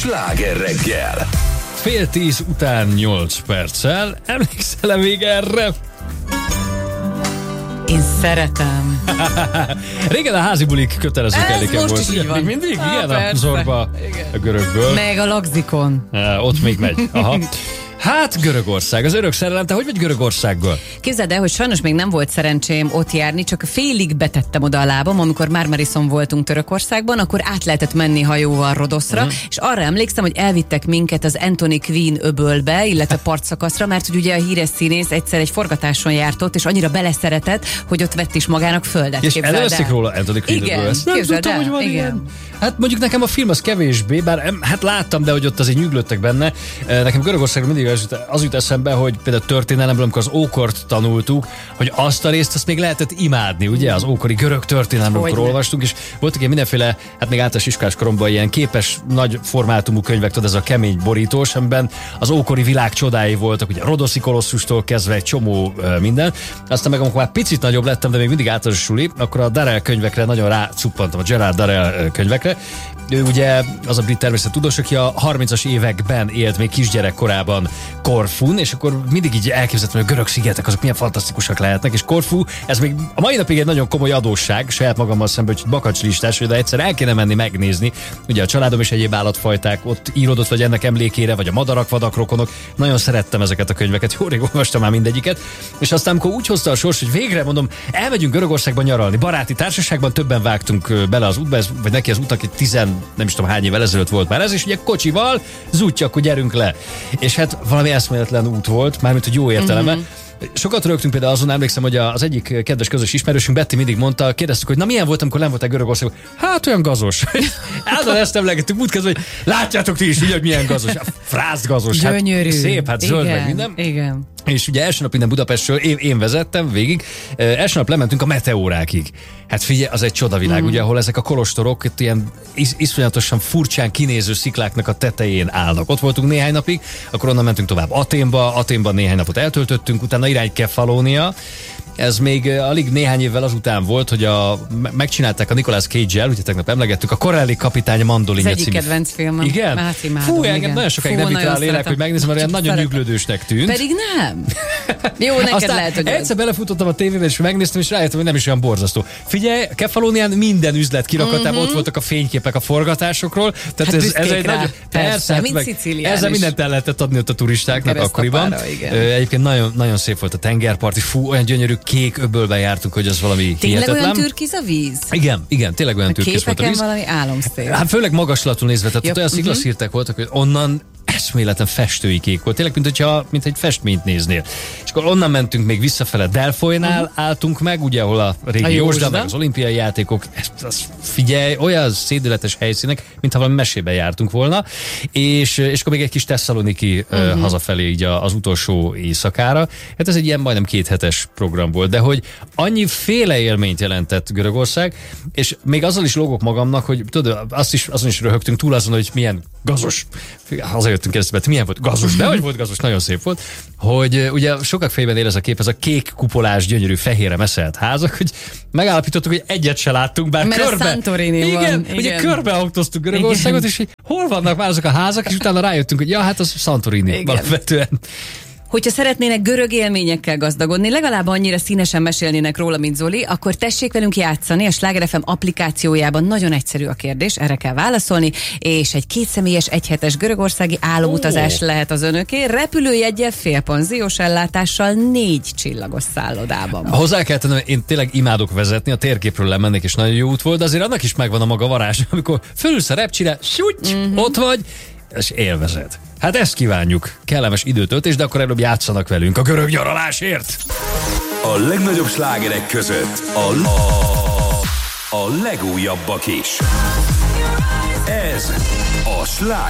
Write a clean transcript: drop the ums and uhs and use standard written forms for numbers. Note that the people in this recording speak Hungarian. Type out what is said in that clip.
Sláger reggel. 9:30 után 8 perccel. Emlékszel-e még erre? Én szeretem. Régen a házi bulik kötelező kelléken volt. Most is így van. Még mindig? Igen, persze. a Zorba, a görögből. Meg a Lagzikon. Ott még megy. Aha. Hát Görögország, az örök szerelem. Te hogy vagy Görögországból? Képzeld el, hogy sajnos még nem volt szerencsém ott járni, csak félig betettem oda a lábam, amikor Marmarison voltunk Törökországban, akkor át lehetett menni hajóval Rodoszra, és arra emlékszem, hogy elvittek minket az Anthony Quinn öbölbe, illetve partszakaszra, mert ugye a híres színész egyszer egy forgatáson járt ott, és annyira beleszeretett, hogy ott vett is magának földet. És előveszik róla Anthony Quinn öböl. Igen, Nem képzeld tudtam, el, hogy van igen. ilyen. Hát mondjuk nekem a film az kevésbé, bár hát láttam, de hogy ott azért nyüglöttek benne. Nekem Görögországban mindig az jut eszembe, hogy például történelemből, amikor az ókort tanultuk, hogy azt a részt azt még lehetett imádni, ugye? Az ókori görög történelemről, amikor olvastunk, és voltak ilyen mindenféle, hát még általános iskolás koromban ilyen képes, nagy formátumú könyvek, tudod, ez a kemény borítós, amiben az ókori világ csodái voltak, ugye Rodoszi kolosszustól kezdve egy csomó minden. Aztán meg amikor már picit nagyobb lettem, de még mindig általános suli, akkor a Darrell könyvekre nagyon rácuppantam, a Gerard Darrell könyvekre. Ő ugye az a brit természettudós, aki a 30-as években élt még kisgyerek korában Korfun, és akkor mindig így elképzeltem, hogy a görög szigetek azok milyen fantasztikusak lehetnek, és Korfu, ez még a mai napig egy nagyon komoly adósság, saját magammal szemben, hogy bakacslistás, de egyszer el kéne menni megnézni. Ugye a családom és egyéb állatfajták ott íródott, vagy ennek emlékére, vagy a madarak, vadak, rokonok. Nagyon szerettem ezeket a könyveket, jó rég olvastam már mindegyiket. És aztán, amikor úgy hozta a sors, hogy végre mondom, elmegyünk Görögországba nyaralni, baráti társaságban többen vágtunk bele az útba, vagy neki az utak, nem is tudom hány évvel ezelőtt volt már ez, és ugye kocsival zútja, akkor gyerünk le. És hát valami eszméletlen út volt, mármint hogy jó értelme. Sokat rögtünk például azon, emlékszem, hogy az egyik kedves közös ismerősünk, Betty, mindig mondta, kérdeztük, hogy na milyen volt, amikor nem voltál Görögországban. Hát olyan gazos. Állandóan ezt emlegettük múlt kezdve, hogy látjátok ti is, ugye, hogy milyen gazos. Frászt gazos. Gyönyörű. Hát szép, hát zöld, igen, meg minden. Igen. És ugye első nap innen Budapestről én vezettem végig, első nap lementünk a Meteórákig. Hát figyelj, az egy csodavilág, ugye, ahol ezek a kolostorok itt ilyen iszonyatosan furcsán kinéző szikláknak a tetején állnak. Ott voltunk néhány napig, akkor onnan mentünk tovább Athénban néhány napot eltöltöttünk, utána irány Kefalónia. Ez még alig néhány évvel azután volt, hogy megcsinálták a Nicolas Cage-el, ugye tegnap emlegettük, a Corelli kapitány Mandolinja című. Ez egyik kedvenc filmem. Igen? Hát imádom, Fú, engem nagyon sokáig nem jut rá a lélek, hogy megnézem, mert olyan nagyon nyüglődősnek tűnt. Pedig nem. Jó, neked aztán lehet, hogy egyszer belefutottam a tévébe, és megnéztem, és rájöttem, hogy nem is olyan borzasztó. Figyelj, Kefalónián minden üzlet kirakatában ott voltak a fényképek a forgatásokról. Tehát hát ez egy nagy... Persze, mint Szicílián ezzel is. mindent el lehetett adni ott a turistáknak akkoriban. Egyébként nagyon, nagyon szép volt a tengerpart, és fú, olyan gyönyörű kék öbölben jártunk, hogy az valami tényleg hihetetlen. Olyan türkiz a víz? Igen, tényleg olyan türkiz volt a víz. Valami álomszél. Hát főleg magaslatul nézve, tehát olyan sziklaszírtek voltak, hogy onnan eszméletlen festői kék volt. Tényleg, mint egy festményt néznél. És akkor onnan mentünk még visszafele Delfoynál álltunk meg, ugye, ahol a régi Józsda, meg az olimpiai játékok, figyelj, olyan szédületes helyszínek, mintha valami mesében jártunk volna, és akkor még egy kis Tesszaloniki hazafelé így az utolsó éjszakára. Hát ez egy ilyen majdnem 2 hetes program volt, de hogy annyi féle élményt jelentett Görögország, és még azzal is lógok magamnak, hogy tudod, azon is röhögtünk túl azon, hogy milyen gazos. Hazajöttünk keresztül, milyen volt gazos, de hogy volt gazos, nagyon szép volt, hogy ugye sokak fejében él ez a kép, ez a kék kupolás, gyönyörű, fehérre meszelt házak, hogy megállapítottuk, hogy egyet se láttunk, bár mert körbe. A Santorini van. Igen. Ugye körbe autóztuk Görögországot, és hogy hol vannak már azok a házak, és utána rájöttünk, hogy ja, hát az Santorini alapvetően. Hogyha szeretnének görög élményekkel gazdagodni, legalább annyira színesen mesélnének róla, mint Zoli, akkor tessék velünk játszani. A Sláger FM applikációjában nagyon egyszerű a kérdés, erre kell válaszolni, és egy 2 személyes, 1 hetes görögországi álomutazás lehet az önöké, repülőjeggyel, félpanziós ellátással, 4 csillagos szállodában. Hozzá kell tennem, én tényleg imádok vezetni, a térképről lemennék, és nagyon jó út volt, de azért annak is megvan a maga varázs, amikor fölülsz a repcsire, ott vagy, és élvezed. Hát ezt kívánjuk. Kellemes időtöltés, de akkor előbb játszanak velünk a görög nyaralásért. A legnagyobb slágerek között a legújabbak is. Ez a Sláger